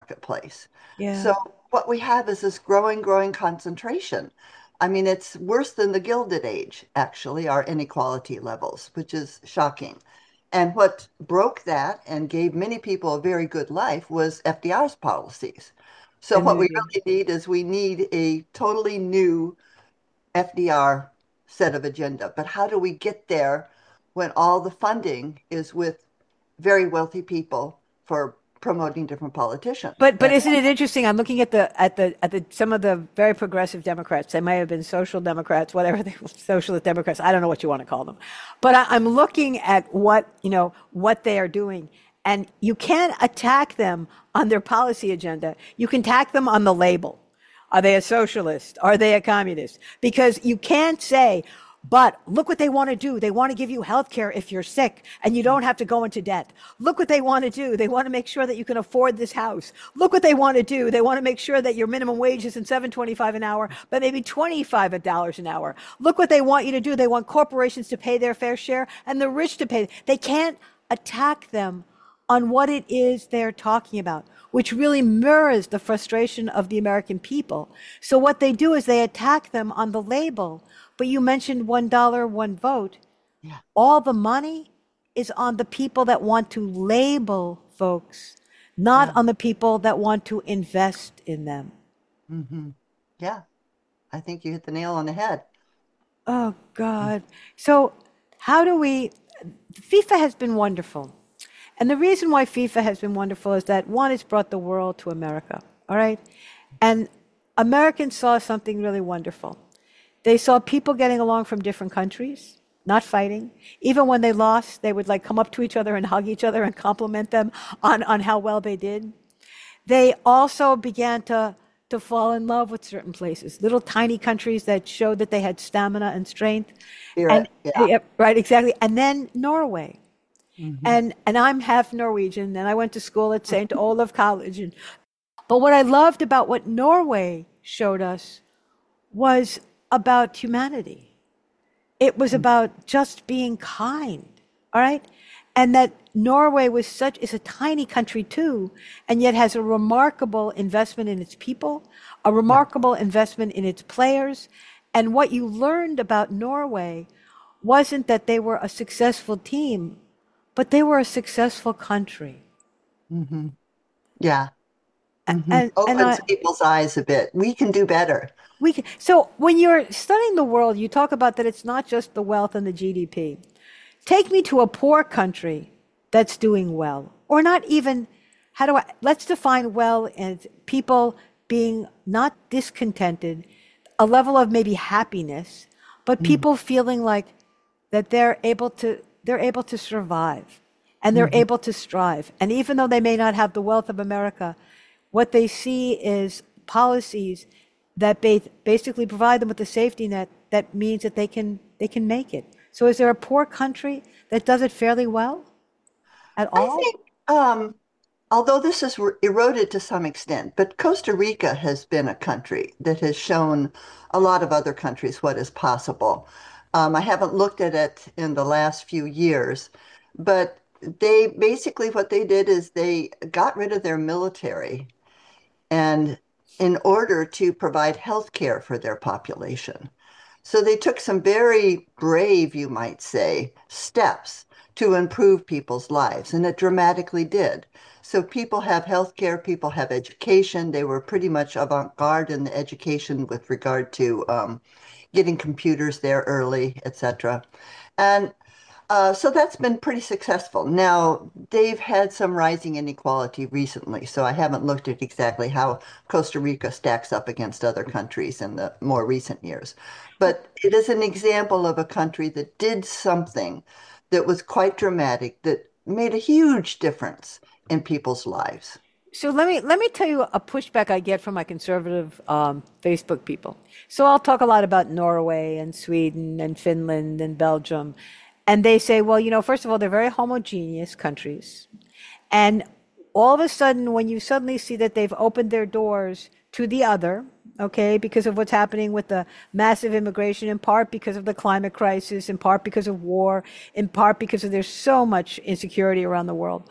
marketplace. Yeah. So what we have is this growing concentration. I mean, it's worse than the Gilded Age, actually, our inequality levels, which is shocking. And what broke that and gave many people a very good life was FDR's policies. So The what New we Deal. really need is we need a totally new FDR set of agenda. But how do we get there when all the funding is with very wealthy people for promoting different politicians? But And isn't it interesting? I'm looking at the some of the very progressive Democrats. They may have been social Democrats, whatever they socialist Democrats. I don't know what you want to call them. But I'm looking at what they are doing, and you can't attack them on their policy agenda. You can attack them on the label. Are they a socialist? Are they a communist? Because you can't say, but look what they want to do. They want to give you health care if you're sick and you don't have to go into debt. Look what they want to do. They want to make sure that you can afford this house. Look what they want to do. They want to make sure that your minimum wage isn't $7.25 an hour, but maybe $25 an hour. Look what they want you to do. They want corporations to pay their fair share and the rich to pay. They can't attack them on what it is they're talking about, which really mirrors the frustration of the American people. So what they do is they attack them on the label. But you mentioned $1, one vote. yeah, All the money is on the people that want to label folks, not yeah, on the people that want to invest in them. hmm yeah. I think you hit the nail on the head. Oh, God. So, how do we? FIFA has been wonderful. And the reason why FIFA has been wonderful is that one, it's brought the world to America. All right. And Americans saw something really wonderful. They saw people getting along from different countries, not fighting. Even when they lost, they would like come up to each other and hug each other and compliment them on how well they did. They also began to fall in love with certain places, little tiny countries that showed that they had stamina and strength. And Spirit. Yeah. yeah, right, exactly. And then Norway. hmm And I'm half Norwegian, and I went to school at St. Olaf College. But what I loved about what Norway showed us was about humanity. It was about just being kind, all right? And that Norway is a tiny country too, and yet has a remarkable investment in its people, a Yeah. remarkable investment in its players. And what you learned about Norway wasn't that they were a successful team, but they were a successful country. hmm Yeah. And Opens people's eyes a bit. We can do better. so when you're studying the world, you talk about that it's not just the wealth and the GDP. Take me to a poor country that's doing well, or not even, let's define well as people being not discontented, a level of maybe happiness, but Mm-hmm. people feeling like that they're able to survive and they're able to strive. And even though they may not have the wealth of America, what they see is policies that basically provide them with a safety net that means that they can make it. So is there a poor country that does it fairly well at I all? think, although this has eroded to some extent, but Costa Rica has been a country that has shown a lot of other countries what is possible. I haven't looked at it in the last few years, but they basically what they did is they got rid of their military and in order to provide health care for their population. So they took some very brave, you might say, steps to improve people's lives, and it dramatically did. So people have health care, people have education. They were pretty much avant-garde in the education with regard to getting computers there early, etc. And so that's been pretty successful. Now, they've had some rising inequality recently, so I haven't looked at exactly how Costa Rica stacks up against other countries in the more recent years. But it is an example of a country that did something that was quite dramatic, that made a huge difference in people's lives. So let me tell you a pushback I get from my conservative Facebook people. So I'll talk a lot about Norway and Sweden and Finland and Belgium, and they say, well, first of all, they're very homogeneous countries, and all of a sudden, when you suddenly see that they've opened their doors to the other, okay, because of what's happening with the massive immigration, in part because of the climate crisis, in part because of war, in part because of there's so much insecurity around the world.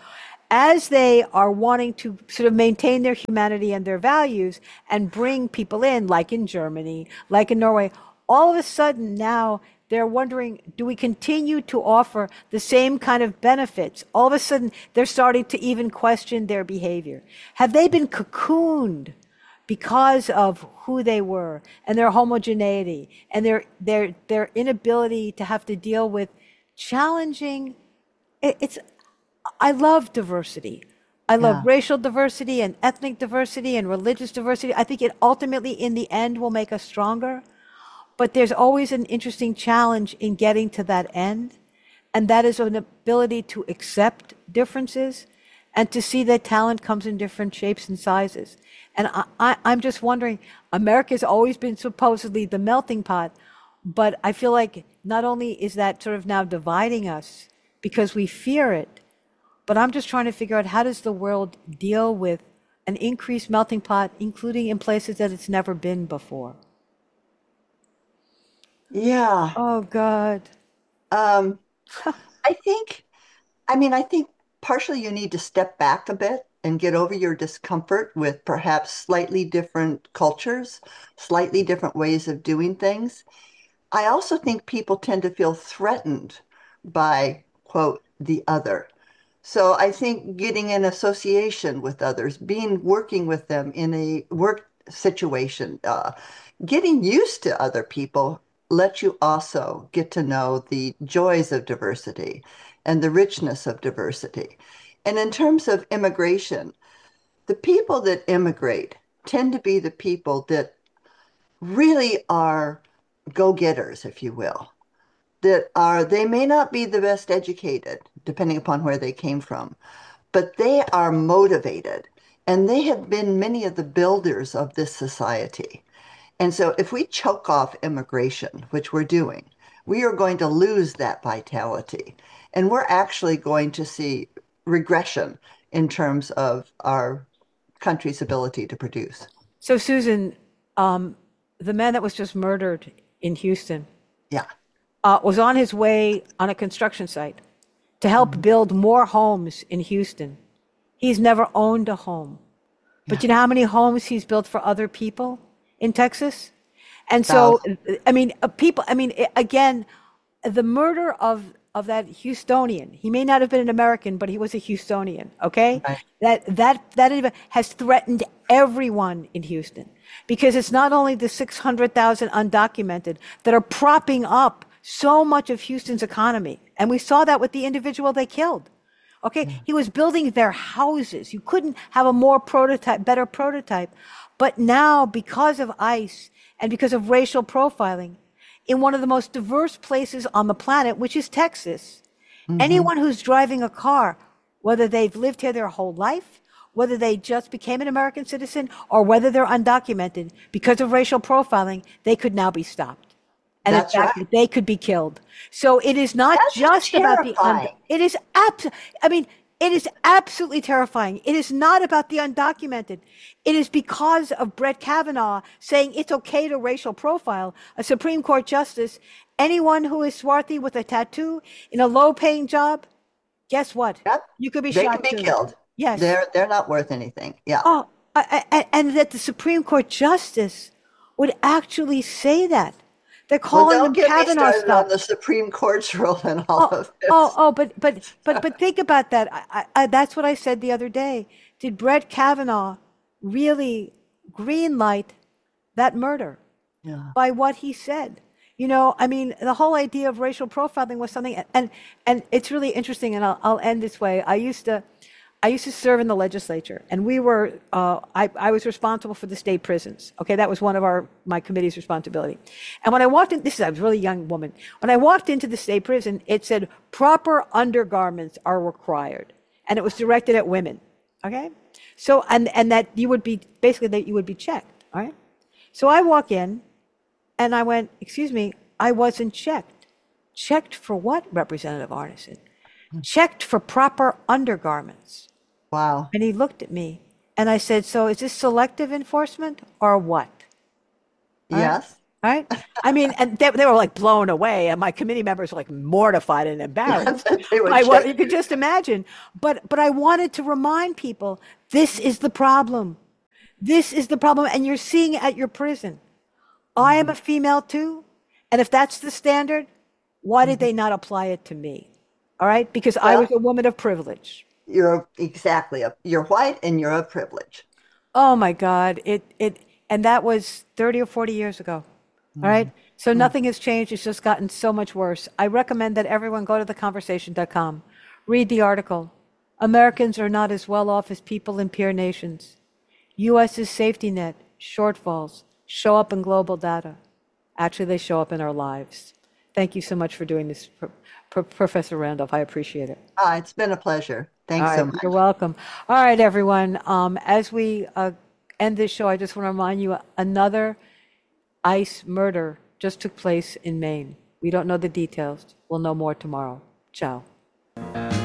as they are wanting to sort of maintain their humanity and their values and bring people in, like in Germany, like in Norway, all of a sudden now they're wondering, do we continue to offer the same kind of benefits? All of a sudden, they're starting to even question their behavior. Have they been cocooned because of who they were and their homogeneity and their inability to have to deal with challenging? It's I love diversity. I love Yeah. racial diversity and ethnic diversity and religious diversity. I think it ultimately, in the end, will make us stronger. But there's always an interesting challenge in getting to that end. And that is an ability to accept differences and to see that talent comes in different shapes and sizes. And I'm just wondering, America's always been supposedly the melting pot, but I feel like not only is that sort of now dividing us because we fear it, but I'm just trying to figure out how does the world deal with an increased melting pot, including in places that it's never been before. Yeah. Oh God. Um, I think, I think partially you need to step back a bit and get over your discomfort with perhaps slightly different cultures, slightly different ways of doing things. I also think people tend to feel threatened by, quote, the other. So I think getting in association with others, working with them in a work situation, getting used to other people lets you also get to know the joys of diversity and the richness of diversity. And in terms of immigration, the people that immigrate tend to be the people that really are go-getters, if you will, they may not be the best educated, depending upon where they came from, but they are motivated and they have been many of the builders of this society. And so if we choke off immigration, which we're doing, we are going to lose that vitality. And we're actually going to see regression in terms of our country's ability to produce. So Susan, um, the man that was just murdered in Houston, Yeah. was on his way on a construction site to help Mhm. build more homes in Houston. He's never owned a home. But Yeah. you know how many homes he's built for other people in Texas? And so, Thousands. I mean, people, I mean, again, the murder of that Houstonian, he may not have been an American, but he was a Houstonian, okay? Right. That event has threatened everyone in Houston because it's not only the 600,000 undocumented that are propping up so much of Houston's economy. And we saw that with the individual they killed. Okay, Yeah. he was building their houses. You couldn't have a more better prototype. But now, because of ICE and because of racial profiling, in one of the most diverse places on the planet, which is Texas, Hmm. anyone who's driving a car, whether they've lived here their whole life, whether they just became an American citizen, or whether they're undocumented, because of racial profiling, they could now be stopped. And in That's fact, right. they could be killed. So it is not That's just about terrifying. it is I mean, it is absolutely terrifying. It is not about the undocumented. It is because of Brett Kavanaugh saying it's okay to racial profile a Supreme Court justice. Anyone who is swarthy with a tattoo in a low paying job, guess what? Yep. You could be They can shot be too. killed. Yes. They're not worth anything. Yeah. Oh, and that the Supreme Court justice would actually say that. They're Well, calling don't them get me Kavanaugh started on the stops. Supreme Court's role in all Oh, of this. but think about that. That's what I said the other day. Did Brett Kavanaugh really green light that murder Yeah. by what he said? You know, I mean, the whole idea of racial profiling was something, and it's really interesting. And I'll end this way. I used to serve in the legislature, and I was responsible for the state prisons. Okay, that was one of my committee's responsibility. And when I walked in, I was a really young woman. When I walked into the state prison, it said proper undergarments are required, and it was directed at women. Okay, so and that you would be basically that you would be checked. All right, so I walk in, and I went, excuse me, I wasn't checked. Checked for what, Representative Arneson? Checked for proper undergarments. Wow. And he looked at me and I said, so is this selective enforcement or what? All right. Yes. Right? I mean, and they were like blown away, and my committee members were like mortified and Yeah, embarrassed they would by what check. you could just imagine. But I wanted to remind people this is the problem. This is the problem, and you're seeing it at your prison. I am Mhm, a female too, and if that's the standard, why did mhm. they not apply it to me? All right, because I was Well, a woman of privilege. you're white and you're a privilege. Oh my God, and that was 30 or 40 years ago. All right. Mhm, So mhm. nothing has changed. It's just gotten so much worse. I recommend that everyone go to theconversation.com, read the article. Americans are not as well off as people in peer nations. US's safety net shortfalls show up in global data. Actually, they show up in our lives. Thank you so much for doing this, Professor Randolph. I appreciate it. It's been a pleasure. All Thanks so right, you're much. welcome. All right, everyone. As we end this show, I just want to remind you another ICE murder just took place in Maine. We don't know the details. We'll know more tomorrow. Ciao.